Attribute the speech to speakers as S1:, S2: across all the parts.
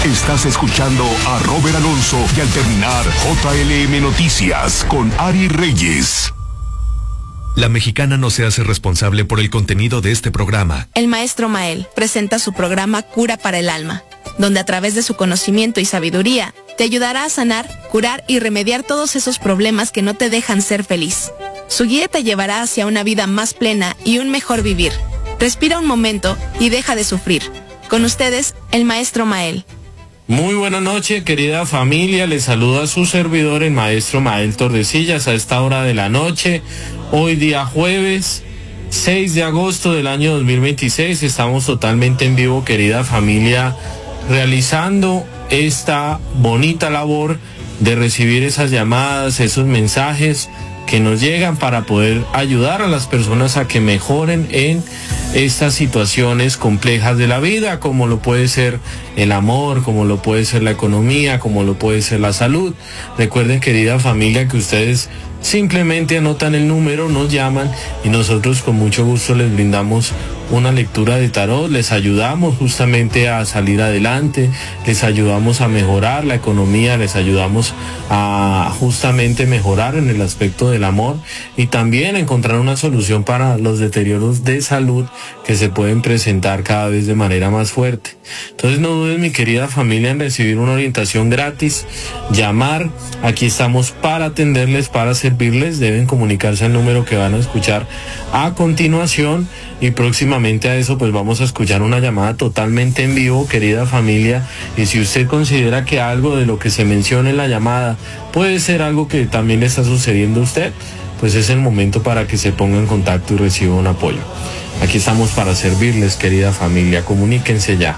S1: Estás escuchando a Robert Alonso y al terminar JLM Noticias con Ari Reyes.
S2: La Mexicana no se hace responsable por el contenido de este programa.
S3: El maestro Mael presenta su programa Cura para el Alma, donde a través de su conocimiento y sabiduría te ayudará a sanar, curar y remediar todos esos problemas que no te dejan ser feliz. Su guía te llevará hacia una vida más plena y un mejor vivir. Respira un momento y deja de sufrir. Con ustedes, el maestro Mael.
S4: Muy buena noche, querida familia. Les saluda su servidor, el maestro Mael Tordesillas, a esta hora de la noche. Hoy día jueves 6 de agosto del año 2026. Estamos totalmente en vivo, querida familia, realizando esta bonita labor de recibir esas llamadas, esos mensajes que nos llegan para poder ayudar a las personas a que mejoren en estas situaciones complejas de la vida, como lo puede ser el amor, como lo puede ser la economía, como lo puede ser la salud. Recuerden, querida familia, que ustedes simplemente anotan el número, nos llaman y nosotros con mucho gusto les brindamos una lectura de tarot, les ayudamos justamente a salir adelante, les ayudamos a mejorar la economía, les ayudamos a justamente mejorar en el aspecto del amor y también encontrar una solución para los deterioros de salud que se pueden presentar cada vez de manera más fuerte. Entonces no duden, mi querida familia, en recibir una orientación gratis, llamar, aquí estamos para atenderles, para servirles. Deben comunicarse al número que van a escuchar a continuación y próximamente a eso pues vamos a escuchar una llamada totalmente en vivo, querida familia, y si usted considera que algo de lo que se menciona en la llamada puede ser algo que también le está sucediendo a usted, pues es el momento para que se ponga en contacto y reciba un apoyo. Aquí estamos para servirles, querida familia, comuníquense ya.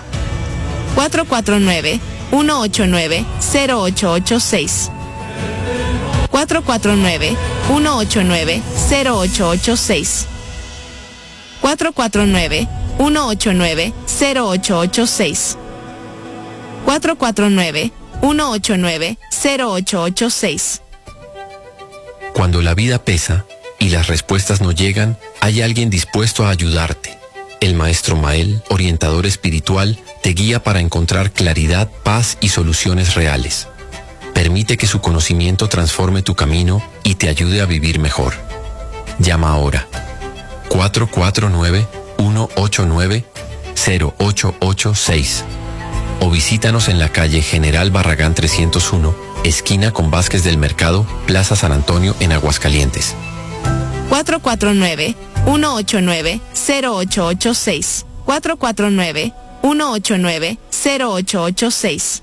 S3: 449-189-0886. 449-189-0886. 449-189-0886. 449-189-0886.
S5: Cuando la vida pesa y las respuestas no llegan, hay alguien dispuesto a ayudarte. El maestro Mael, orientador espiritual, te guía para encontrar claridad, paz y soluciones reales. Permite que su conocimiento transforme tu camino y te ayude a vivir mejor. Llama ahora. 449-189-0886 o visítanos en la calle General Barragán 301, esquina con Vázquez del Mercado, Plaza San Antonio, en Aguascalientes.
S3: 449-189-0886. 449-189-0886.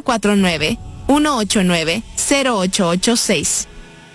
S3: 449-189-0886.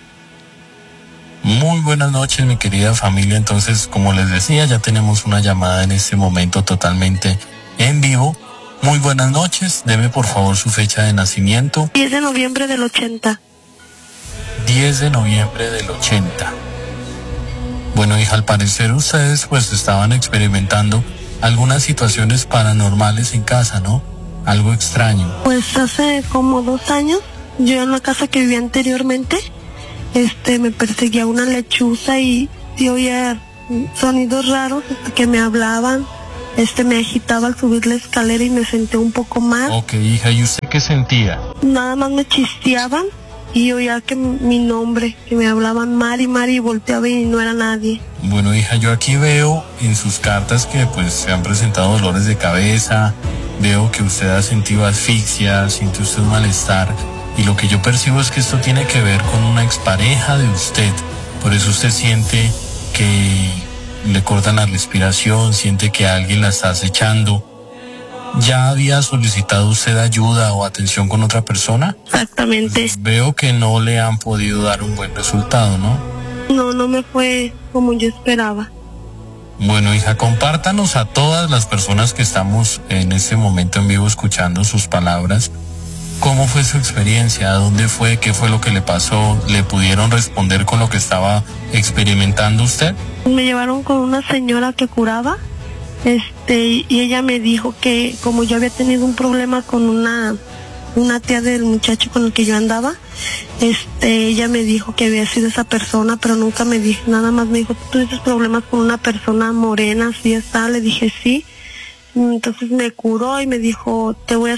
S4: Muy buenas noches, mi querida familia. Entonces, como les decía, ya tenemos una llamada en este momento totalmente en vivo. Muy buenas noches. Deme por favor su fecha de nacimiento.
S6: 10 de noviembre del 80.
S4: 10 de noviembre del 80. Bueno, hija, al parecer ustedes pues estaban experimentando algunas situaciones paranormales en casa, ¿no? Algo extraño.
S6: Pues hace como 2 años, yo en la casa que vivía anteriormente, me perseguía una lechuza y oía sonidos raros que me hablaban. Me agitaba al subir la escalera y me senté un poco mal.
S4: Ok, hija, ¿y usted qué sentía?
S6: Nada más me chisteaban y oía que mi nombre, que me hablaban Mari, y volteaba y no era nadie.
S4: Bueno, hija, yo aquí veo en sus cartas que pues se han presentado dolores de cabeza, veo que usted ha sentido asfixia, siente usted un malestar, y lo que yo percibo es que esto tiene que ver con una expareja de usted. Por eso usted siente que le cortan la respiración, siente que alguien la está acechando. ¿Ya había solicitado usted ayuda o atención con otra persona?
S6: Exactamente.
S4: Veo que no le han podido dar un buen resultado, ¿no?
S6: No me fue como yo esperaba.
S4: Bueno, hija, compártanos a todas las personas que estamos en este momento en vivo escuchando sus palabras. ¿Cómo fue su experiencia? ¿A dónde fue? ¿Qué fue lo que le pasó? ¿Le pudieron responder con lo que estaba experimentando usted?
S6: Me llevaron con una señora que curaba, y ella me dijo que como yo había tenido un problema con una tía del muchacho con el que yo andaba, ella me dijo que había sido esa persona, pero nunca me dijo, nada más me dijo, ¿tú tienes problemas con una persona morena? Así está, le dije sí. Entonces me curó y me dijo, te voy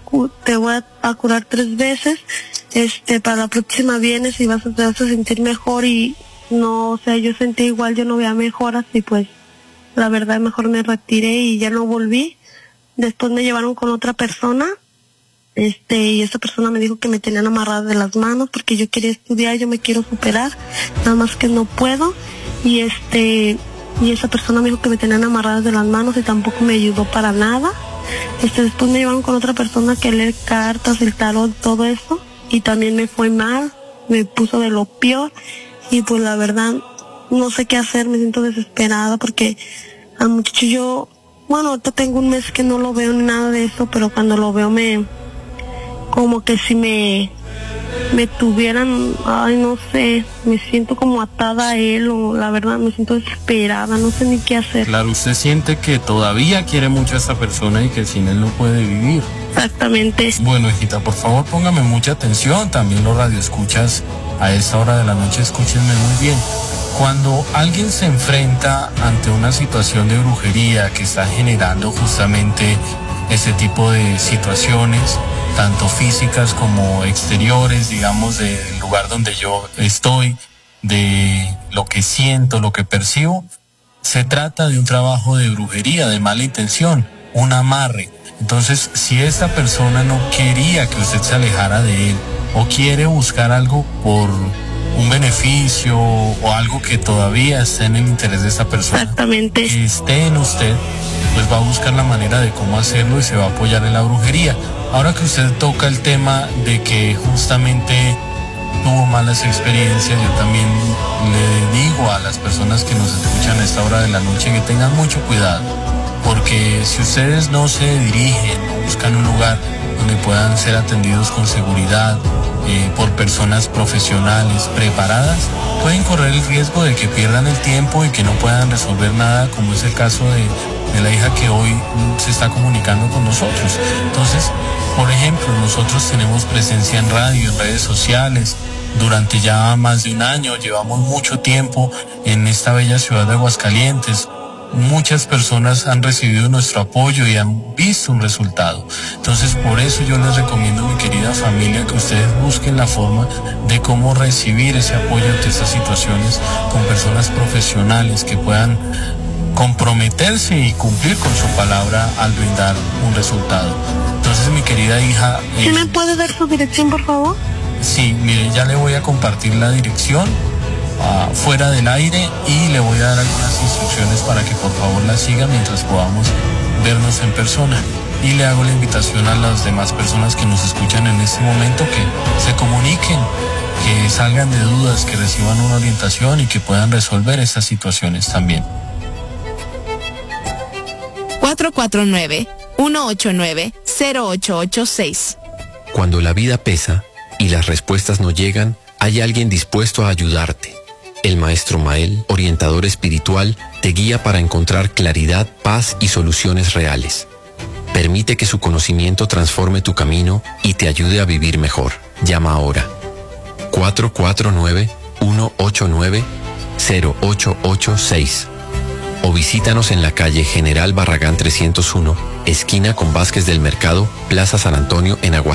S6: a curar 3 veces, para la próxima vienes y te vas a sentir mejor. Y no, o sea, yo sentí igual, yo no veía mejoras y pues la verdad mejor me retiré y ya no volví. Después me llevaron con otra persona, y esa persona me dijo que me tenían amarrada de las manos porque yo quería estudiar, yo me quiero superar, nada más que no puedo. Y esa persona me dijo que me tenían amarradas de las manos y tampoco me ayudó para nada. Después me llevaron con otra persona que lee cartas, el tarot, todo eso, y también me fue mal, me puso de lo peor. Y pues la verdad no sé qué hacer, me siento desesperada porque al muchacho ahorita tengo un mes que no lo veo ni nada de eso, pero cuando lo veo como que si me tuvieran, no sé, me siento como atada a él, o la verdad me siento desesperada, no sé ni qué hacer.
S4: Claro, usted siente que todavía quiere mucho a esta persona y que sin él no puede vivir.
S6: Exactamente.
S4: Bueno, hijita, por favor póngame mucha atención, también los radioescuchas a esta hora de la noche, escúchenme muy bien. Cuando alguien se enfrenta ante una situación de brujería que está generando justamente ese tipo de situaciones, tanto físicas como exteriores, digamos, del lugar donde yo estoy, de lo que siento, lo que percibo, se trata de un trabajo de brujería, de mala intención, un amarre. Entonces, si esta persona no quería que usted se alejara de él, o quiere buscar algo por un beneficio o algo que todavía esté en el interés de esta persona,
S6: exactamente,
S4: que esté en usted, pues va a buscar la manera de cómo hacerlo y se va a apoyar en la brujería. Ahora que usted toca el tema de que justamente tuvo malas experiencias, yo también le digo a las personas que nos escuchan a esta hora de la noche que tengan mucho cuidado, porque si ustedes no se dirigen o buscan un lugar donde puedan ser atendidos con seguridad, por personas profesionales preparadas, pueden correr el riesgo de que pierdan el tiempo y que no puedan resolver nada, como es el caso de la hija que hoy se está comunicando con nosotros. Entonces, por ejemplo, nosotros tenemos presencia en radio, en redes sociales, durante ya más de un año, llevamos mucho tiempo en esta bella ciudad de Aguascalientes. Muchas personas han recibido nuestro apoyo y han visto un resultado. Entonces, por eso yo les recomiendo, mi querida familia, que ustedes busquen la forma de cómo recibir ese apoyo ante estas situaciones con personas profesionales que puedan comprometerse y cumplir con su palabra al brindar un resultado. Entonces, mi querida hija...
S6: ¿Sí me puede dar su dirección, por favor?
S4: Sí, mire, ya le voy a compartir la dirección fuera del aire y le voy a dar algunas instrucciones para que por favor la siga mientras podamos vernos en persona. Y le hago la invitación a las demás personas que nos escuchan en este momento que se comuniquen, que salgan de dudas, que reciban una orientación y que puedan resolver estas situaciones también.
S3: 449-189-0886.
S5: Cuando la vida pesa y las respuestas no llegan, hay alguien dispuesto a ayudarte. El Maestro Mael, orientador espiritual, te guía para encontrar claridad, paz y soluciones reales. Permite que su conocimiento transforme tu camino y te ayude a vivir mejor. Llama ahora. 449-189-0886. O visítanos en la calle General Barragán 301, esquina con Vázquez del Mercado, Plaza San Antonio, en Aguascalientes.